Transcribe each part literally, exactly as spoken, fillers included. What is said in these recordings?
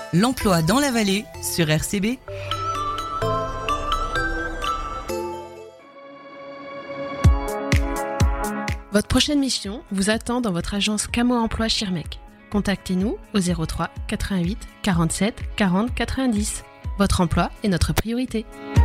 L'emploi dans la vallée sur R C B. Votre prochaine mission vous attend dans votre agence Camo Emploi Schirmeck. Contactez-nous au zéro trois quatre-vingt-huit quarante-sept quarante quatre-vingt-dix. Votre emploi est notre priorité.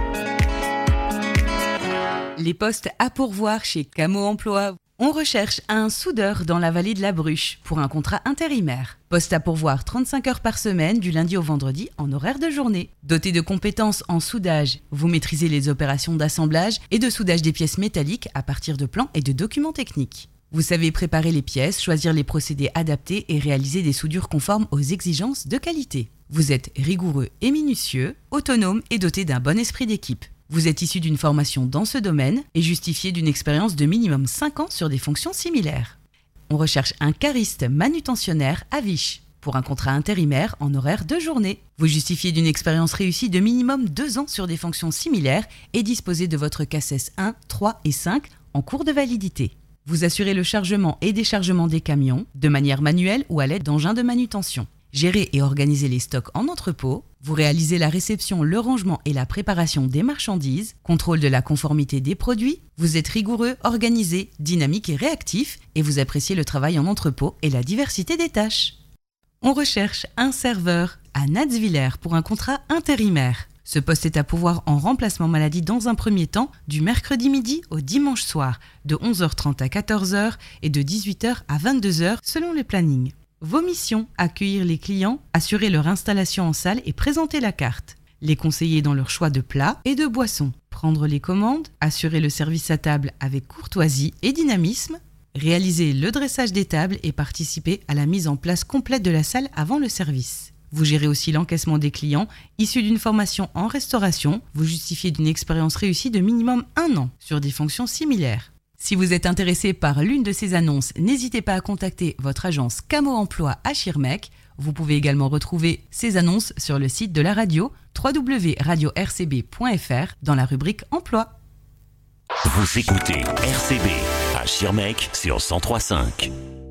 Les postes à pourvoir chez Camo Emploi. On recherche un soudeur dans la vallée de la Bruche pour un contrat intérimaire. Poste à pourvoir trente-cinq heures par semaine du lundi au vendredi en horaire de journée. Doté de compétences en soudage, vous maîtrisez les opérations d'assemblage et de soudage des pièces métalliques à partir de plans et de documents techniques. Vous savez préparer les pièces, choisir les procédés adaptés et réaliser des soudures conformes aux exigences de qualité. Vous êtes rigoureux et minutieux, autonome et doté d'un bon esprit d'équipe. Vous êtes issu d'une formation dans ce domaine et justifié d'une expérience de minimum cinq ans sur des fonctions similaires. On recherche un cariste manutentionnaire à Viche pour un contrat intérimaire en horaire de journée. Vous justifiez d'une expérience réussie de minimum deux ans sur des fonctions similaires et disposez de votre C A C E S un, trois et cinq en cours de validité. Vous assurez le chargement et déchargement des camions de manière manuelle ou à l'aide d'engins de manutention. Gérez et organisez les stocks en entrepôt. Vous réalisez la réception, le rangement et la préparation des marchandises. Contrôle de la conformité des produits. Vous êtes rigoureux, organisé, dynamique et réactif. Et vous appréciez le travail en entrepôt et la diversité des tâches. On recherche un serveur à Natzwiller pour un contrat intérimaire. Ce poste est à pourvoir en remplacement maladie dans un premier temps, du mercredi midi au dimanche soir, de onze heures trente à quatorze heures et de dix-huit heures à vingt-deux heures selon le planning. Vos missions, accueillir les clients, assurer leur installation en salle et présenter la carte. Les conseiller dans leur choix de plats et de boissons. Prendre les commandes, assurer le service à table avec courtoisie et dynamisme. Réaliser le dressage des tables et participer à la mise en place complète de la salle avant le service. Vous gérez aussi l'encaissement des clients issus d'une formation en restauration. Vous justifiez d'une expérience réussie de minimum un an sur des fonctions similaires. Si vous êtes intéressé par l'une de ces annonces, n'hésitez pas à contacter votre agence Camo Emploi à Schirmeck. Vous pouvez également retrouver ces annonces sur le site de la radio w w w point radio r c b point f r dans la rubrique Emploi. Vous écoutez R C B à Schirmeck sur cent trois virgule cinq.